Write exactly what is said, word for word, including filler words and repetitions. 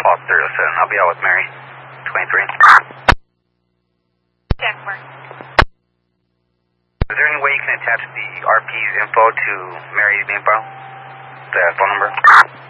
Paul three oh seven. I'll be out with Mary. twenty-three. Jackmore. Is there any way you can attach the R P's info to Mary's info? The phone number?